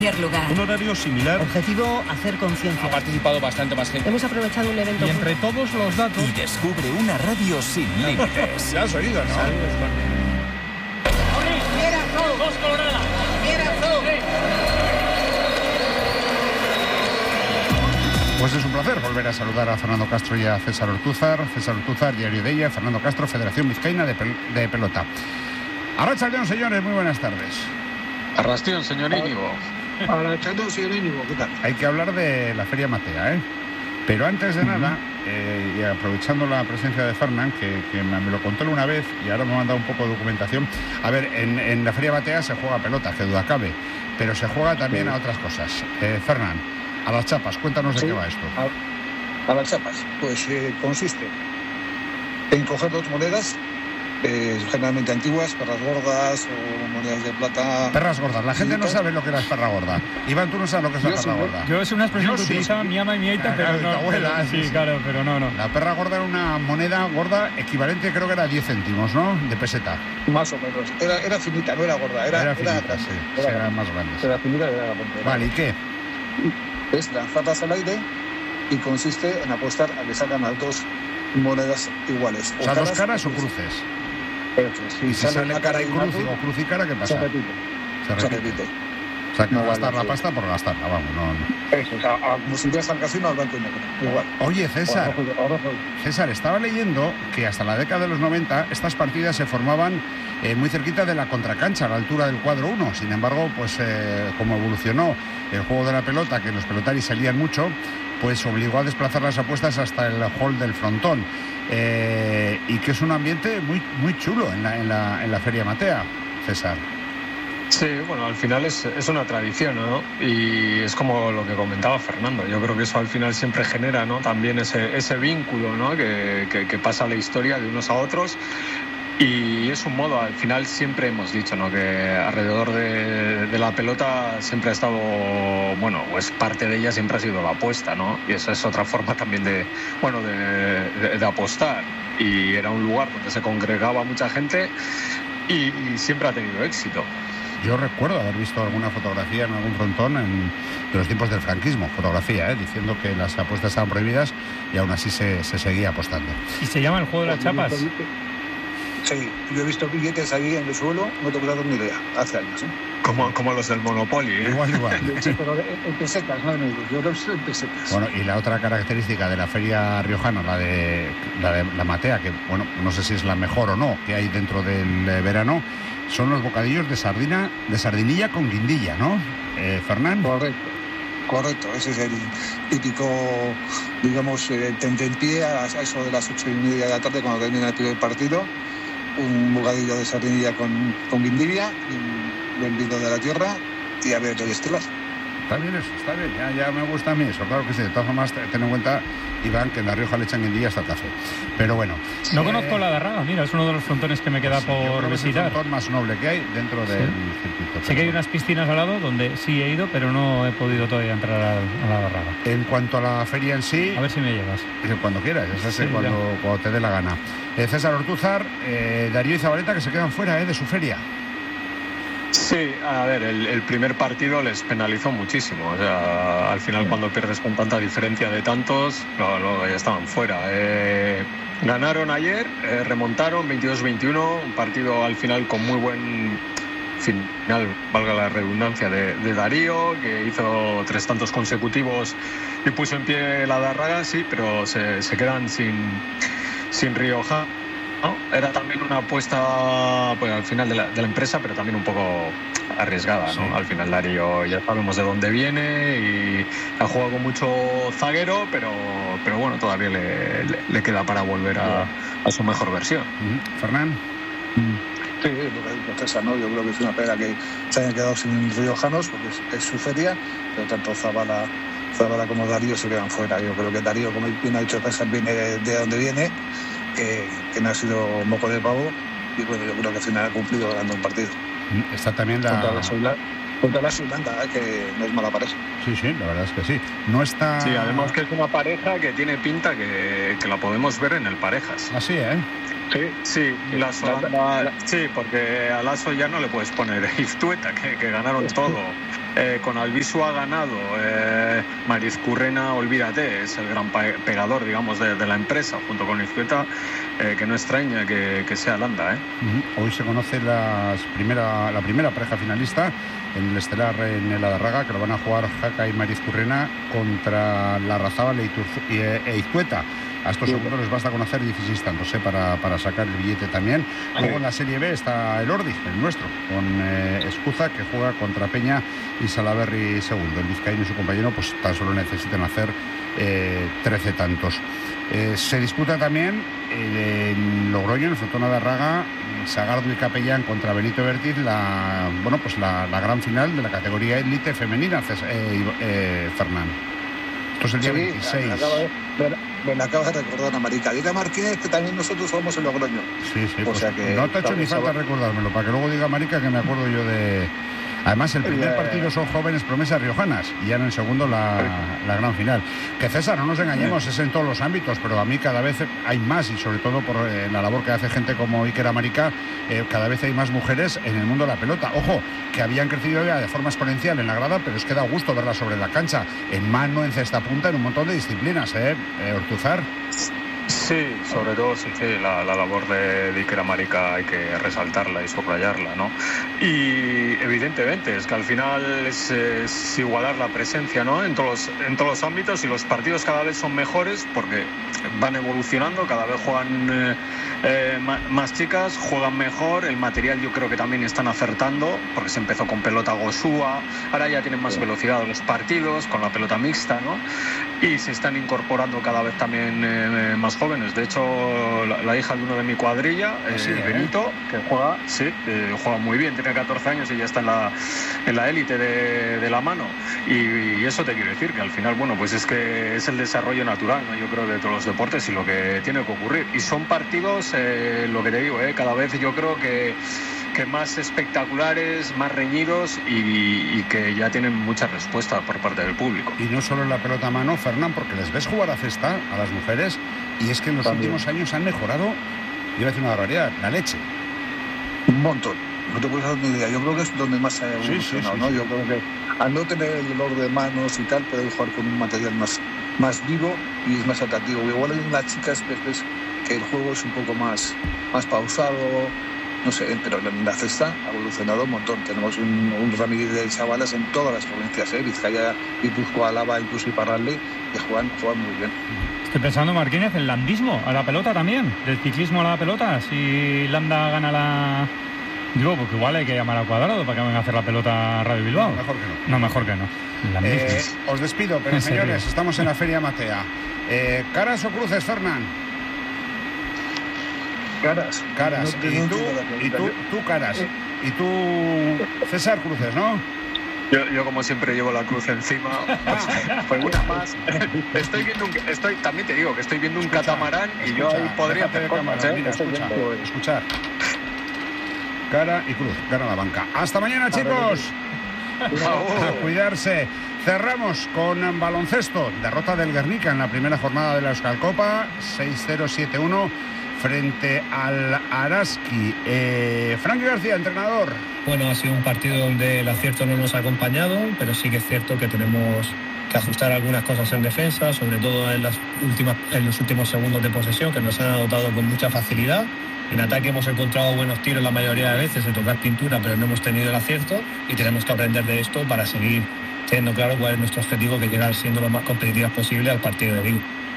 Lugar. Un horario similar. Objetivo, hacer conciencia. Ha participado bastante más gente. Hemos aprovechado un evento. Y entre todos los datos. Y descubre una radio sin límites. Ya has oído, ¿no? Dos coloradas. Pues es un placer volver a saludar a Fernando Castro y a César Ortúzar. César Ortúzar, Diario de ella, Fernando Castro, Federación Vizcaína de Pelota. Arratsaldeon, señores, muy buenas tardes. Arratsaldeon, señor Íñigo. Arratsaldeon, señor Íñigo, ¿qué tal? Hay que hablar de la Feria Matea, ¿eh? Pero antes de nada, y aprovechando la presencia de Fernán, que me lo contó una vez y ahora me ha mandado un poco de documentación. A ver, en la Feria Matea se juega pelota, que duda cabe, pero se juega también a otras cosas. Fernán, a las chapas, cuéntanos de qué va esto. A las chapas, pues consiste en coger dos monedas, generalmente antiguas, perras gordas o monedas de plata. Perras gordas, la gente no sabe lo que es perra gorda. Iván, tú no sabes lo que es la perra gorda. Yo es una expresión que utilizaba mi ama y mi aita, pero no. Abuela, sí, claro, pero no. La perra gorda era una moneda gorda equivalente, creo que era 10 céntimos, ¿no? De peseta. Más o menos. Era finita, no era gorda. Era finita, sí. Era más grande. Era finita y era grande. Vale, ¿y qué? Es lanzarlas al aire y consiste en apostar a que salgan las dos monedas iguales. O sea, dos caras o cruces. Y si sale cara y cruz o cruz y cara, ¿qué pasa? Se repite. O sea, que no gastar la pasta por gastarla, vamos, no. Eso, o sea, como si ibas al casino al blanco y negro, igual. Oye, César, estaba leyendo que hasta la década de los 90 estas partidas se formaban muy cerquita de la contracancha, a la altura del cuadro 1. Sin embargo, pues como evolucionó el juego de la pelota, que los pelotaris salían mucho, pues obligó a desplazar las apuestas hasta el hall del frontón. Y que es un ambiente muy, muy chulo en la Feria Matea, César. Sí, bueno, al final es una tradición, ¿no? Y es como lo que comentaba Fernando. Yo creo que eso al final siempre genera, ¿no? También ese vínculo, ¿no? Que pasa la historia de unos a otros. Y es un modo, al final siempre hemos dicho, ¿no? Que alrededor de la pelota siempre ha estado, bueno, pues parte de ella siempre ha sido la apuesta, ¿no? Y esa es otra forma también de apostar. Y era un lugar donde se congregaba mucha gente y siempre ha tenido éxito. Yo recuerdo haber visto alguna fotografía en algún frontón de los tiempos del franquismo, diciendo que las apuestas estaban prohibidas y aún así se seguía apostando. ¿Y se llama el juego de las chapas? Sí, yo he visto billetes ahí en el suelo, no te puedo dar ni idea, hace años. Como los del Monopoly, ¿eh? Igual. Sí, pero en pesetas, no en euros, yo los en pesetas. Bueno, y la otra característica de la feria riojana, la de la Matea, que bueno, no sé si es la mejor o no, que hay dentro del verano, son los bocadillos de sardinilla con guindilla, ¿no? Fernán. Correcto, ese es el típico, digamos, tentempié a eso de las 8:30 de la tarde cuando termina el primer partido. Un bocadillo de sardinilla con guindilla, un buen vino de la tierra y a ver qué hay estelas. Está bien eso, está bien, ya me gusta a mí eso, claro que sí. De todas formas, ten en cuenta, Iván, que en La Rioja le echan guindilla hasta el café. Pero bueno. No conozco la Darraga, mira, es uno de los frontones que me queda por visitar. Es el frontón más noble que hay dentro del circuito. Sé que hay unas piscinas al lado donde sí he ido, pero no he podido todavía entrar a la Darraga. En cuanto a la feria en sí... A ver si me llevas. Cuando quieras, cuando te dé la gana. César Ortúzar, Darío y Zabaleta, que se quedan fuera de su feria. Sí, a ver, el primer partido les penalizó muchísimo. O sea, al final cuando pierdes con tanta diferencia de tantos, luego ya estaban fuera. Ganaron ayer, remontaron 22-21, un partido al final con muy buen final, valga la redundancia, de Darío, que hizo 3 tantos consecutivos y puso en pie la Darraga, sí, pero se quedan sin Rioja. ¿No? Era también una apuesta pues, al final de la empresa, pero también un poco arriesgada, ¿no? Sí. Al final Darío ya sabemos de dónde viene y ha jugado con mucho zaguero, pero bueno, todavía le queda para volver a su mejor versión. Fernán. Sí, lo que dice César, ¿no? Yo creo que es una pena que se hayan quedado sin riojanos, porque es su feria, pero tanto Zabala como Darío se quedan fuera. Yo creo que Darío, como bien ha dicho César, viene de donde viene, que no ha sido moco de pavo, y bueno, yo creo que al final ha cumplido ganando un partido. Está también contra la Suilanda, que no es mala pareja. Sí, la verdad es que sí. No está... Sí, además que es una pareja que tiene pinta que la podemos ver en el Parejas. Así, ¿eh? Sí, sí, porque a Lasso ya no le puedes poner Iztueta, que ganaron todo. con Albisu ha ganado, Marizcurrena, olvídate, es el gran pegador, digamos, de la empresa, junto con Iztueta, que no extraña que sea Landa. Hoy se conoce la primera pareja finalista en el estelar en el Adarraga, que lo van a jugar Jaca y Marizcurrena contra Larrazábal e Iztueta. A estos segundos les basta conocer 16 tantos para sacar el billete también. Luego en la Serie B está el Ordi, el nuestro, con Escuza, que juega contra Peña y Salaberry segundo. El vizcaíno y su compañero pues tan solo necesitan hacer 13 tantos. Se disputa también en Logroño, en el Frontón Adarraga, Sagardo y Capellán contra Benito Bertiz, la gran final de la categoría élite femenina, Fernán. Esto es el día 26. Me acaba de recordar a Marica. Dile a Martínez que también nosotros jugamos en Logroño. Sí, o sea que no te ha hecho ni falta recordármelo, para que luego diga Marica que me acuerdo yo de... Además, el primer partido son jóvenes promesas riojanas y ya en el segundo la gran final. Que César, no nos engañemos, es en todos los ámbitos, pero a mí cada vez hay más, y sobre todo por la labor que hace gente como Iker Amarica, cada vez hay más mujeres en el mundo de la pelota. Ojo, que habían crecido ya de forma exponencial en la grada, pero es que da gusto verlas sobre la cancha, en mano, en cesta punta, en un montón de disciplinas, Ortuzar. Sí, sobre todo sí, la labor de Iker Amarica hay que resaltarla y subrayarla, ¿no? Y evidentemente es que al final es igualar la presencia, ¿no? En todos los ámbitos, y los partidos cada vez son mejores porque van evolucionando, cada vez juegan más chicas, juegan mejor, el material yo creo que también están acertando, porque se empezó con pelota Gosúa, ahora ya tienen más velocidad los partidos, con la pelota mixta, ¿no? Y se están incorporando cada vez también más jóvenes. De hecho, la hija de uno de mi cuadrilla, Benito, que juega muy bien, tiene 14 años y ya está en la élite de la mano. Y eso te quiero decir, que al final, bueno, pues es que es el desarrollo natural, ¿no? Yo creo, de todos los deportes y lo que tiene que ocurrir. Y son partidos, lo que te digo, cada vez yo creo que más espectaculares, más reñidos y que ya tienen mucha respuesta por parte del público. Y no solo en la pelota a mano, Fernán, porque les ves jugar a cesta a las mujeres, y es que en los últimos años han mejorado, iba a decir una barbaridad, la leche. Un montón. No te puedes dar ni idea. Yo creo que es donde más se ha evolucionado, ¿no? Yo creo que al no tener el dolor de manos y tal, pueden jugar con un material más vivo y es más atractivo. Igual en las chicas ves que el juego es un poco más pausado, no sé, pero en la cesta ha evolucionado un montón. Tenemos un ramillete de chavalas en todas las provincias, Vizcaya, Guipúzcoa, Álava, incluso Iparralde, que juegan muy bien. Estoy pensando, Martínez, el landismo a la pelota también, del ciclismo a la pelota. Si Landa gana la... Digo, porque igual hay que llamar a Cuadrado para que venga a hacer la pelota a Radio Bilbao. No, mejor que no. Os despido, pero señores, estamos en la Feria Matea. ¿Caras o cruces, Fernán? Caras. Y tú caras. Y tú, César, cruces, ¿no? Yo como siempre llevo la cruz encima, pues una más. También te digo que estoy viendo un catamarán y yo ahí podría hacer cosas, Mira, escuchar. Cara y cruz, gana la banca. Hasta mañana, chicos. A cuidarse. Cerramos con baloncesto. Derrota del Guernica en la primera jornada de la Euskalcopa, 6-0-7-1 frente al Araski. Frankie García, entrenador. Bueno, ha sido un partido donde el acierto no nos ha acompañado, pero sí que es cierto que tenemos que ajustar algunas cosas en defensa, sobre todo en los últimos segundos de posesión, que nos han anotado con mucha facilidad. En ataque hemos encontrado buenos tiros la mayoría de veces de tocar pintura, pero no hemos tenido el acierto, y tenemos que aprender de esto para seguir teniendo claro cuál es nuestro objetivo, que llegar siendo lo más competitivas posible al partido de Vigo.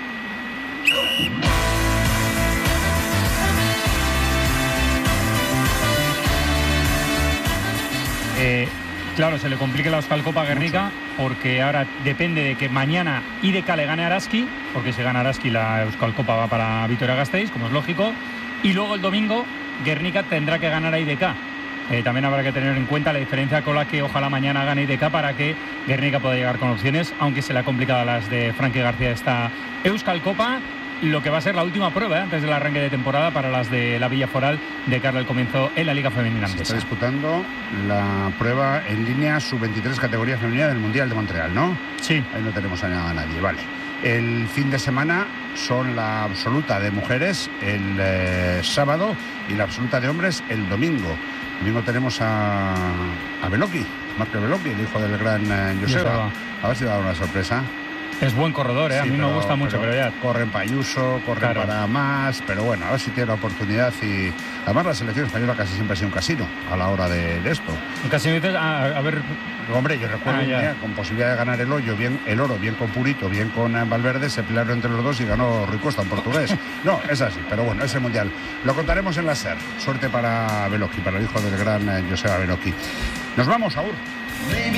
Claro, se le complica la Euskalcopa a Guernica porque ahora depende de que mañana IDK le gane a Araski, porque si gana Araski la Euskalcopa va para Vitoria-Gasteiz, como es lógico, y luego el domingo Guernica tendrá que ganar a IDK. También habrá que tener en cuenta la diferencia con la que ojalá mañana gane IDK para que Guernica pueda llegar con opciones, aunque se le ha complicado a las de Frankie García esta Euskalcopa, lo que va a ser la última prueba antes del arranque de temporada para las de la Villa Foral de cara al comienzo en la Liga Femenina. Se está disputando la prueba en línea sub-23 categoría femenina del Mundial de Montreal, ¿no? Sí. Ahí no tenemos a nadie, vale. El fin de semana son la absoluta de mujeres el sábado y la absoluta de hombres el domingo. El domingo tenemos a Benoki, Marco Beloki, el hijo del gran Joseba. A ver si da una sorpresa. Es buen corredor, ¿eh? Sí, a mí me gusta mucho, pero ya... Corren para Ayuso, corren para más, pero bueno, a ver si tiene la oportunidad. Y además la selección española casi siempre ha sido un casino a la hora de esto. Un casino, dices, a ver... Hombre, yo recuerdo un día, con posibilidad de ganar el oro, bien con Purito, bien con Valverde, se pelearon entre los dos y ganó Rui Costa en portugués. No, es así, pero bueno, es el Mundial. Lo contaremos en la SER. Suerte para Beloki, para el hijo del gran Joseba Beloki. Nos vamos, Aur.